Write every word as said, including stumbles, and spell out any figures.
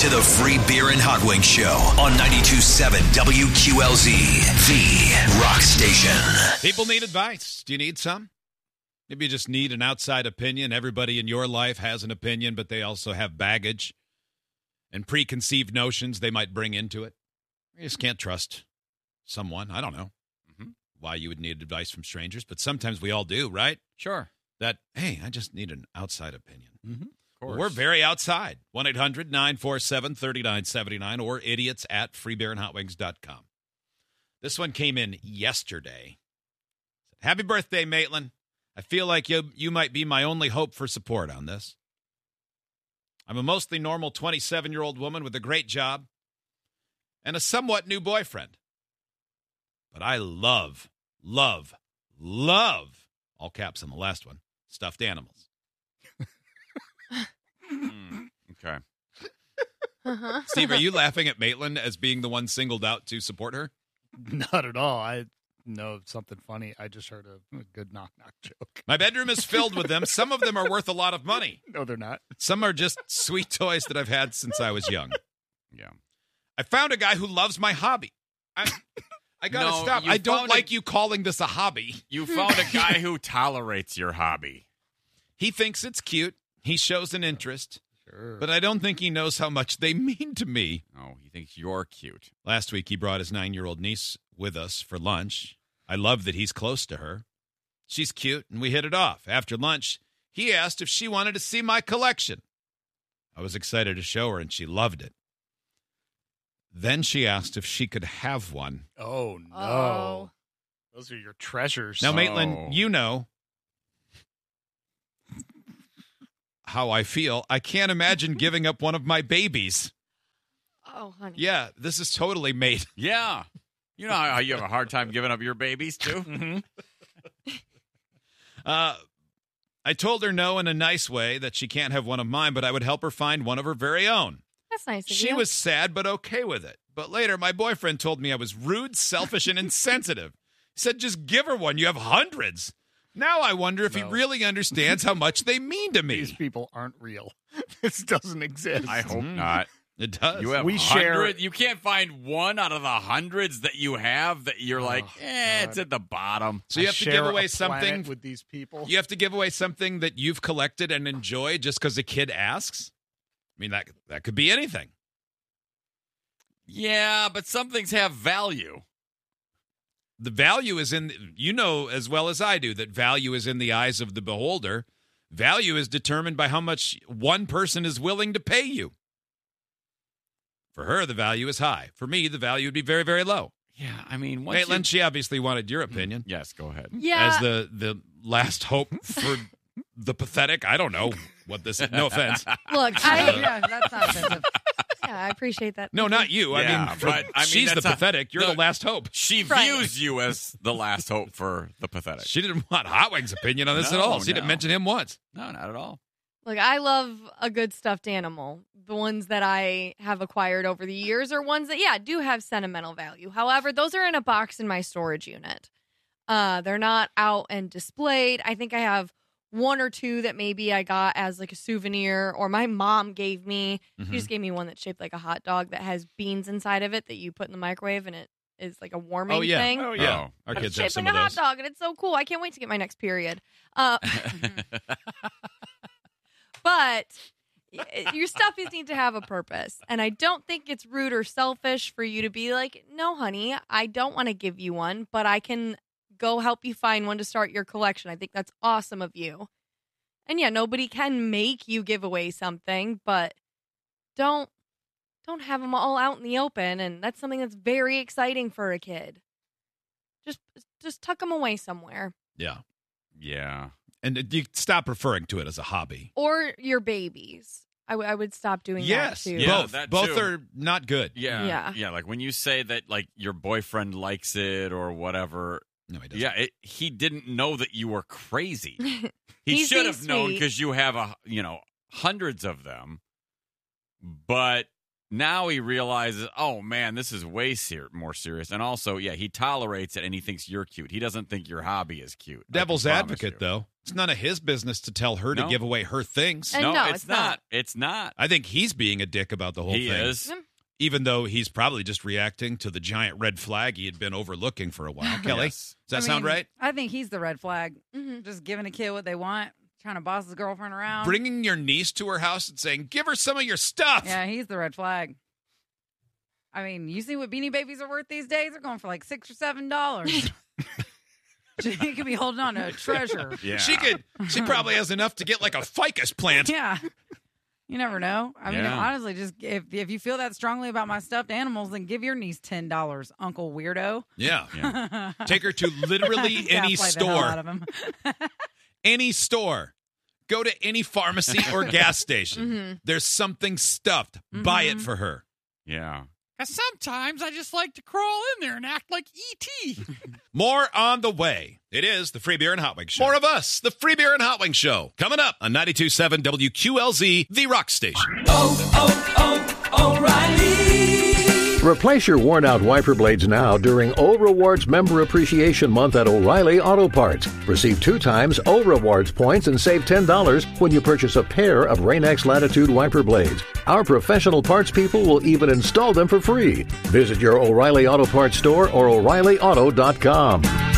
to the Free Beer and Hot Wings Show on ninety-two point seven W Q L Z, the rock station. People need advice. Do you need some? Maybe you just need an outside opinion. Everybody in your life has an opinion, but they also have baggage and preconceived notions they might bring into it. You just can't trust someone. I don't know mm-hmm. why you would need advice from strangers, but sometimes we all do, right? Sure. That, hey, I just need an outside opinion. Mm-hmm. Well, we're very outside. one eight hundred nine four seven three nine seven nine or idiots at free beer and hot wings dot com. This one came in yesterday. Happy birthday, Maitland. I feel like you, you might be my only hope for support on this. I'm a mostly normal twenty-seven-year-old woman with a great job and a somewhat new boyfriend. But I love, love, love, all caps on the last one, stuffed animals. mm, okay. Uh-huh. Steve, are you laughing at Maitland as being the one singled out to support her? Not at all. I know something funny. I just heard a, a good knock-knock joke. My bedroom is filled with them. Some of them are worth a lot of money. No, they're not. Some are just sweet toys that I've had since I was young. Yeah. I found a guy who loves my hobby. I, I got to No, stop. you I don't found like a- you calling this a hobby. You found a guy who tolerates your hobby. He thinks it's cute. He shows an interest. Sure. But I don't think he knows how much they mean to me. Oh, he thinks you're cute. Last week, he brought his nine-year-old niece with us for lunch. I love that he's close to her. She's cute, and we hit it off. After lunch, he asked if she wanted to see my collection. I was excited to show her, and she loved it. Then she asked if she could have one. Oh, no. Oh. Those are your treasures. Now, Oh. Maitland, you know how I feel. I can't imagine giving up one of my babies. Oh, honey. Yeah, this is totally mate. Yeah. You know how you have a hard time giving up your babies, too? Mm-hmm. Uh, I told her no in a nice way, that she can't have one of mine, but I would help her find one of her very own. That's nice of She you. was sad, but okay with it. But later, my boyfriend told me I was rude, selfish, and insensitive. He said, just give her one. You have hundreds. Now I wonder if No. he really understands how much they mean to me. These people aren't real. This doesn't exist. I hope Mm. not. It does. You have We share- hundred. You can't find one out of the hundreds that you have that you're like, Oh, eh, God. it's at the bottom. so you I have to share give a away planet something. with these people. You have to give away something that you've collected and enjoy just because a kid asks. I mean, that that could be anything. Yeah, but some things have value. The value is in, you know as well as I do, that value is in the eyes of the beholder. Value is determined by how much one person is willing to pay you. For her, the value is high. For me, the value would be very, very low. Yeah, I mean, once Maitland, you- she obviously wanted your opinion Yes, go ahead. Yeah. as the, the last hope for the pathetic. I don't know what this is. No offense. Look, I, yeah, that's not offensive. Yeah, I appreciate that. No, not you. I Yeah, mean, for, but, I mean, she's the that's a- pathetic. You're no, the last hope. She Right. views you as the last hope for the pathetic. She didn't want Hot Wings' opinion on this No, at all. She no. didn't mention him once. No, not at all. Look, I love a good stuffed animal. The ones that I have acquired over the years are ones that, yeah, do have sentimental value. However, those are in a box in my storage unit. Uh, they're not out and displayed. I think I have one or two that maybe I got as like a souvenir, or my mom gave me. Mhm. She just gave me one that's shaped like a hot dog that has beans inside of it that you put in the microwave, and it is like a warming Oh, yeah. thing. Oh, yeah. Oh. Our But kids it's have shaped some like of a hot those. dog, and it's so cool. I can't wait to get my next period. Uh, but y- your stuffies need to have a purpose. And I don't think it's rude or selfish for you to be like, no, honey, I don't want to give you one, but I can go help you find one to start your collection. I think that's awesome of you. And yeah, nobody can make you give away something, but don't don't have them all out in the open. And that's something that's very exciting for a kid. Just just tuck them away somewhere. Yeah. Yeah. And you stop referring to it as a hobby. Or your babies. I, w- I would stop doing Yes. that too. Yeah. Both. that Both too. are not good. Yeah. Yeah. Yeah. Like when you say that, like your boyfriend likes it or whatever. No, he doesn't. Yeah. It, he didn't know that you were crazy. He He's should being have known sweet. because you have a you know hundreds of them, but Now he realizes, oh, man, this is way ser- more serious. And also, yeah, he tolerates it, and he thinks you're cute. He doesn't think your hobby is cute. Devil's I can promise advocate, you. though. It's none of his business to tell her No. to give away her things. And No, no, it's, it's not. not. It's not. I think he's being a dick about the whole He thing. is. Even though he's probably just reacting to the giant red flag he had been overlooking for a while. Kelly, Yes. does that I sound mean, right? I think he's the red flag. Mhm. Just giving a kid what they want, trying to boss his girlfriend around. Bringing your niece to her house and saying, give her some of your stuff. Yeah, he's the red flag. I mean, you see what Beanie Babies are worth these days? They're going for like six or seven dollars. He could be holding on to a treasure. Yeah. She could. She probably has enough to get like a ficus plant. Yeah. You never know. I mean, Yeah. honestly, just if if you feel that strongly about my stuffed animals, then give your niece ten dollars, Uncle Weirdo. Yeah. Yeah. Take her to literally any Gaslight the hell out store. of him. Any store. Go to any pharmacy or gas station. Mhm. There's something stuffed. Buy it for her. Yeah. Sometimes I just like to crawl in there and act like E T More on the way. It is the Free Beer and Hot Wings Show. More of us, the Free Beer and Hot Wings Show. Coming up on ninety-two point seven W Q L Z, the Rock Station. Replace your worn-out wiper blades now during O Rewards Member Appreciation Month at O'Reilly Auto Parts. Receive two times O Rewards points and save ten dollars when you purchase a pair of Rain-X Latitude wiper blades. Our professional parts people will even install them for free. Visit your O'Reilly Auto Parts store or O'Reilly Auto dot com.